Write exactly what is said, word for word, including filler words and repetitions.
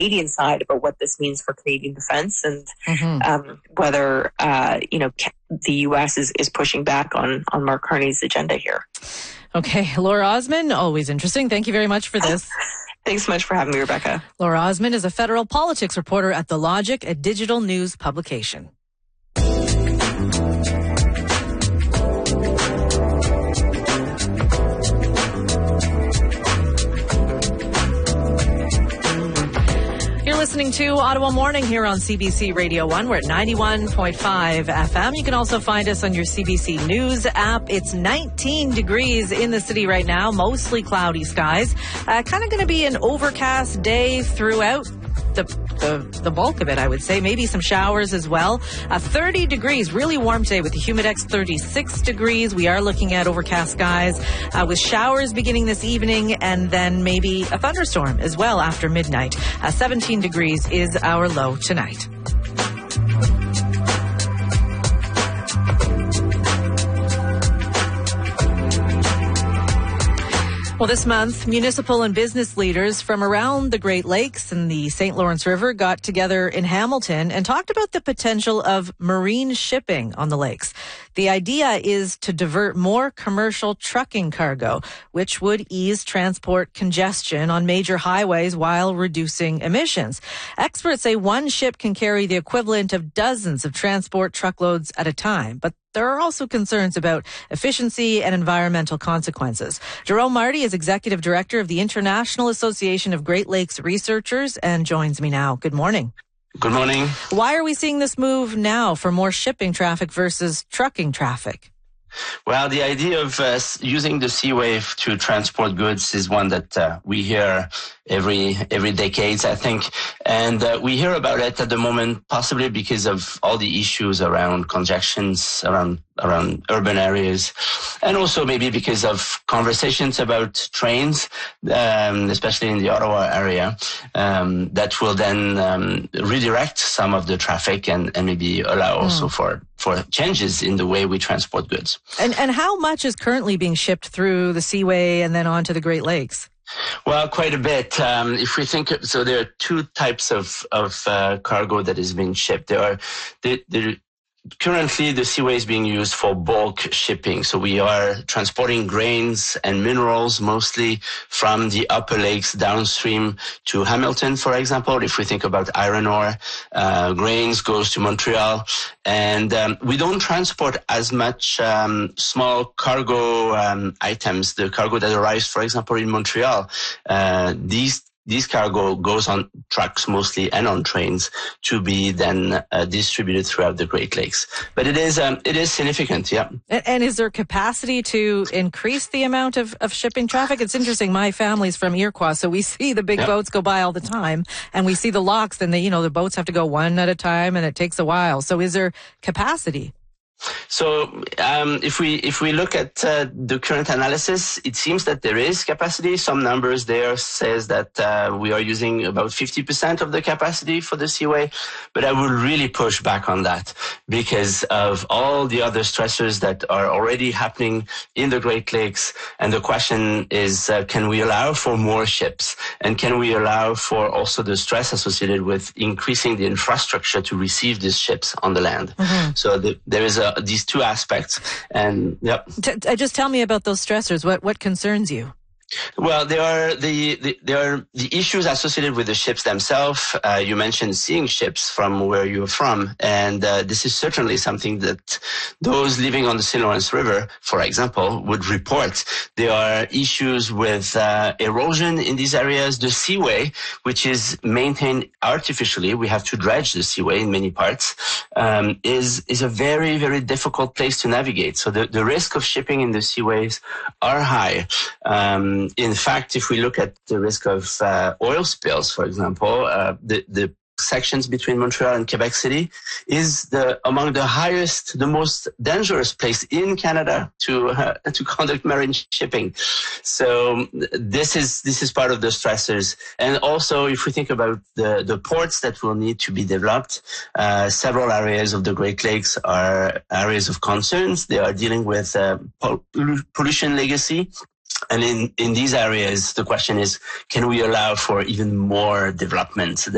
Canadian side about what this means for Canadian defense and mm-hmm. um, whether, uh, you know, the U S is, is pushing back on, on Mark Carney's agenda here. Okay. Laura Osman, always interesting. Thank you very much for this. Thanks so much for having me, Rebecca. Laura Osman is a federal politics reporter at The Logic, a digital news publication. Listening to Ottawa Morning here on C B C Radio one. We're at ninety-one point five F M. You can also find us on your C B C News app. It's nineteen degrees in the city right now, mostly cloudy skies. Uh, kind of going to be an overcast day throughout the, the the bulk of it, I would say. Maybe some showers as well. Uh, thirty degrees, really warm today with the Humidex thirty-six degrees. We are looking at overcast skies uh, with showers beginning this evening and then maybe a thunderstorm as well after midnight. Uh, seventeen degrees is our low tonight. Well, this month, municipal and business leaders from around the Great Lakes and the Saint Lawrence River got together in Hamilton and talked about the potential of marine shipping on the lakes. The idea is to divert more commercial trucking cargo, which would ease transport congestion on major highways while reducing emissions. Experts say one ship can carry the equivalent of dozens of transport truckloads at a time, but there are also concerns about efficiency and environmental consequences. Jerome Marty is Executive Director of the International Association of Great Lakes Researchers and joins me now. Good morning. Good morning. Why are we seeing this move now for more shipping traffic versus trucking traffic? Well, the idea of uh, using the seaway to transport goods is one that uh, we hear every every decades, I think. And uh, we hear about it at the moment, possibly because of all the issues around congestions, around around urban areas, and also maybe because of conversations about trains, um, especially in the Ottawa area, um, that will then um, redirect some of the traffic and, and maybe allow mm. also for, for changes in the way we transport goods. And and how much is currently being shipped through the Seaway and then onto the Great Lakes? Well, quite a bit. Um, if we think, so there are two types of, of uh, cargo that is being shipped. There are the, the Currently, the seaway is being used for bulk shipping. So we are transporting grains and minerals mostly from the upper lakes downstream to Hamilton, for example. If we think about iron ore, uh, grains goes to Montreal. And um, we don't transport as much um, small cargo um, items, the cargo that arrives, for example, in Montreal. Uh, these This cargo goes on trucks mostly and on trains to be then uh, distributed throughout the Great Lakes. But it is um, it is significant, yeah. And, and is there capacity to increase the amount of, of shipping traffic? It's interesting. My family's from Iroquois, so we see the big yep. boats go by all the time, and we see the locks, and the, you know the boats have to go one at a time, and it takes a while. So is there capacity? So um, if we if we look at uh, the current analysis, it seems that there is capacity. Some numbers there says that uh, we are using about fifty percent of the capacity for the seaway, but I would really push back on that because of all the other stressors that are already happening in the Great Lakes. And the question is, uh, can we allow for more ships? And can we allow for also the stress associated with increasing the infrastructure to receive these ships on the land? Mm-hmm. So the, there is a these two aspects. And yep. T- just tell me about those stressors. What what concerns you? Well, there are the, the there are the issues associated with the ships themselves. Uh, you mentioned seeing ships from where you're from, and uh, this is certainly something that those living on the Saint Lawrence River, for example, would report. There are issues with uh, erosion in these areas. The seaway, which is maintained artificially, we have to dredge the seaway in many parts, um, is is a very very difficult place to navigate. So the the risk of shipping in the seaways are high. Um, In fact, if we look at the risk of uh, oil spills, for example, uh, the, the sections between Montreal and Quebec City is the among the highest, the most dangerous place in Canada to uh, to conduct marine shipping. So this is this is part of the stressors. And also, if we think about the the ports that will need to be developed, uh, several areas of the Great Lakes are areas of concerns. They are dealing with uh, pollution legacy. And in, in these areas, the question is, can we allow for even more development